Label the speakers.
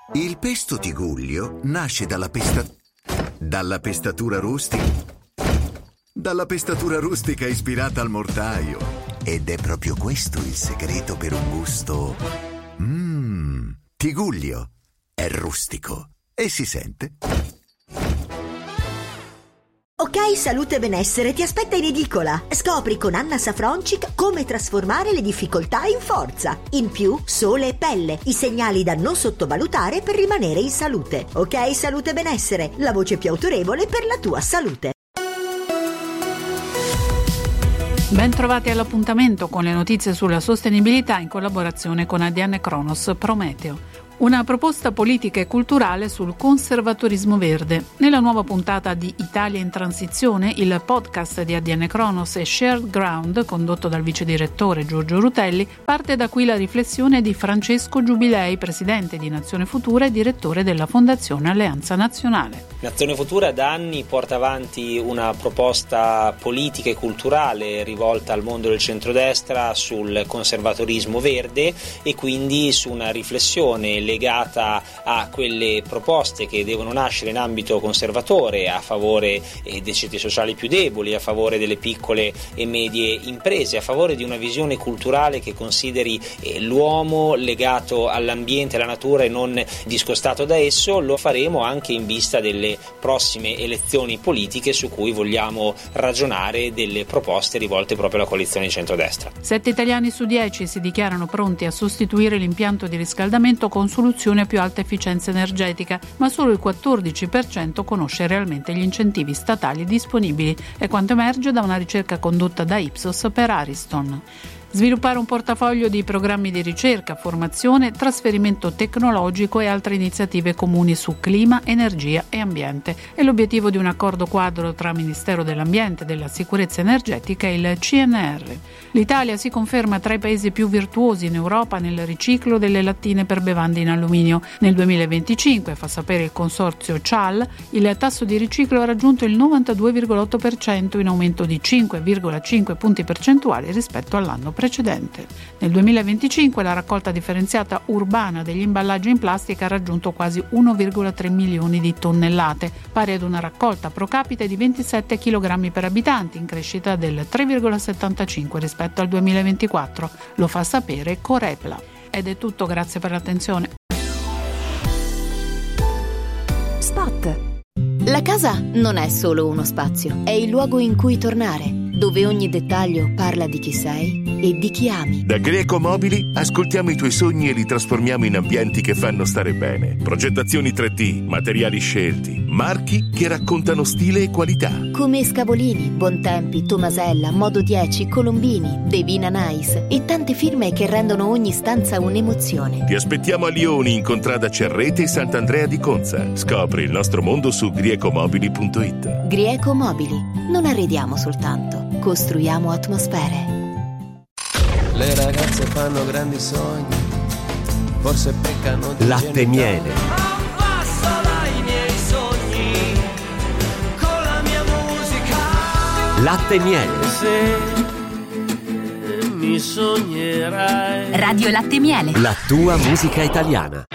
Speaker 1: Il pesto Tigullio nasce dalla pestatura rustica ispirata al mortaio. Ed è proprio questo il segreto per un gusto. Tigullio è rustico e si sente.
Speaker 2: Ok, salute e benessere ti aspetta in edicola. Scopri con Anna Safroncic come trasformare le difficoltà in forza. In più, sole e pelle, i segnali da non sottovalutare per rimanere in salute. Ok, salute e benessere, la voce più autorevole per la tua salute.
Speaker 3: Ben trovati all'appuntamento con le notizie sulla sostenibilità in collaborazione con ADN Cronos Prometeo. Una proposta politica e culturale sul conservatorismo verde. Nella nuova puntata di Italia in Transizione, il podcast di ADN Cronos e Shared Ground, condotto dal vice direttore Giorgio Rutelli, parte da qui la riflessione di Francesco Giubilei, presidente di Nazione Futura e direttore della Fondazione Alleanza Nazionale.
Speaker 4: Nazione Futura da anni porta avanti una proposta politica e culturale rivolta al mondo del centrodestra sul conservatorismo verde e quindi su una riflessione legata a quelle proposte che devono nascere in ambito conservatore a favore dei ceti sociali più deboli, a favore delle piccole e medie imprese, a favore di una visione culturale che consideri l'uomo legato all'ambiente, alla natura e non discostato da esso. Lo faremo anche in vista delle prossime elezioni politiche su cui vogliamo ragionare delle proposte rivolte proprio alla coalizione di centrodestra.
Speaker 3: 7 italiani su 10 si dichiarano pronti a sostituire l'impianto di riscaldamento con soluzioni a più alta efficienza energetica, ma solo il 14% conosce realmente gli incentivi statali disponibili, è quanto emerge da una ricerca condotta da Ipsos per Ariston. Sviluppare un portafoglio di programmi di ricerca, formazione, trasferimento tecnologico e altre iniziative comuni su clima, energia e ambiente. È l'obiettivo di un accordo quadro tra Ministero dell'Ambiente e della Sicurezza Energetica e il CNR. L'Italia si conferma tra i paesi più virtuosi in Europa nel riciclo delle lattine per bevande in alluminio. Nel 2025, fa sapere il consorzio CIAL, il tasso di riciclo ha raggiunto il 92,8%, in aumento di 5,5 punti percentuali rispetto all'anno precedente. Nel 2025 la raccolta differenziata urbana degli imballaggi in plastica ha raggiunto quasi 1,3 milioni di tonnellate, pari ad una raccolta pro capite di 27 kg per abitante, in crescita del 3,75 rispetto al 2024. Lo fa sapere Corepla. Ed è tutto, grazie per l'attenzione.
Speaker 5: Spot. La casa non è solo uno spazio, è il luogo in cui tornare, dove ogni dettaglio parla di chi sei e di chi ami.
Speaker 6: Da Greco Mobili ascoltiamo i tuoi sogni e li trasformiamo in ambienti che fanno stare bene. Progettazioni 3D, materiali scelti, marchi che raccontano stile e qualità.
Speaker 5: Come Scavolini, Bontempi, Tomasella, Modo 10, Colombini, Devina Nice e tante firme che rendono ogni stanza un'emozione.
Speaker 6: Ti aspettiamo a Lioni, in contrada Cerrete e Sant'Andrea di Conza. Scopri il nostro mondo su griecomobili.it.
Speaker 5: Grieco Mobili. Non arrediamo soltanto, costruiamo atmosfere.
Speaker 7: Le ragazze fanno grandi sogni, forse peccano di
Speaker 8: latte miele.
Speaker 7: Abbasso i miei sogni con la mia musica.
Speaker 8: Latte miele.
Speaker 7: Se mi sognerai.
Speaker 9: Radio Latte Miele.
Speaker 8: La tua musica italiana.